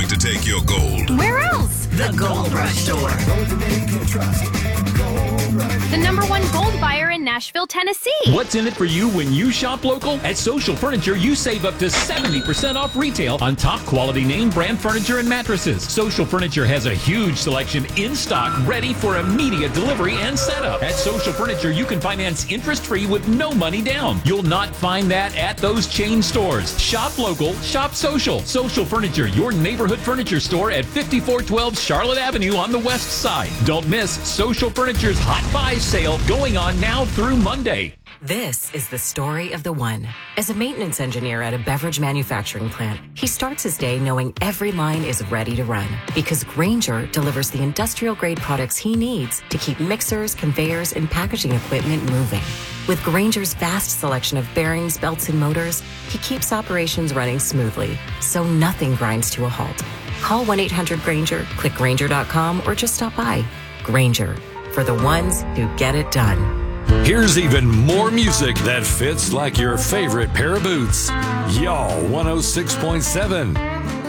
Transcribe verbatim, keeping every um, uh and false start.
to take your gold. Where else? The Gold Rush Store. The number one gold buyer in Nashville, Tennessee. What's in it for you when you shop local? At Social Furniture, you save up to seventy percent off retail on top quality name brand furniture and mattresses. Social Furniture has a huge selection in stock, ready for immediate delivery and setup. At Social Furniture, you can finance interest-free with no money down. You'll not find that at those chain stores. Shop local, shop social. Social Furniture, your neighborhood furniture store at fifty-four twelve Charlotte Avenue on the west side. Don't miss Social Furniture's Hot Buy sale going on now through Monday. This is the story of the one. As a maintenance engineer at a beverage manufacturing plant, he starts his day knowing every line is ready to run because Grainger delivers the industrial-grade products he needs to keep mixers, conveyors, and packaging equipment moving. With Grainger's vast selection of bearings, belts, and motors, he keeps operations running smoothly, so nothing grinds to a halt. Call one eight hundred Grainger, click Grainger dot com, or just stop by. Grainger, for the ones who get it done. Here's even more music that fits like your favorite pair of boots. Y'all one oh six point seven.